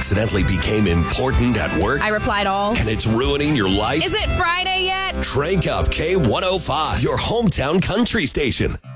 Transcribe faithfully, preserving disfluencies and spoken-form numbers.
accidentally became important at work I replied all. and it's ruining your life? Is it Friday yet? Crank up K one oh five, your hometown country station.